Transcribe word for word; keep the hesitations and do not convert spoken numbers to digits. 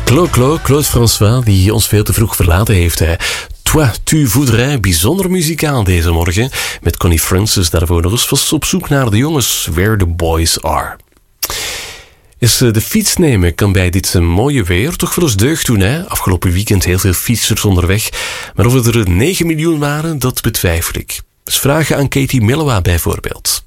Claude, Claude, Claude François, die ons veel te vroeg verlaten heeft. Hè. Toi, tu voudrais, bijzonder muzikaal deze morgen. Met Connie Francis daarvoor nog eens was op zoek naar de jongens, Where the Boys Are. Is de fiets nemen kan bij dit mooie weer toch wel eens deugd doen. Hè? Afgelopen weekend heel veel fietsers onderweg. Maar of het er negen miljoen waren, dat betwijfel ik. Dus vragen aan Katie Melua bijvoorbeeld.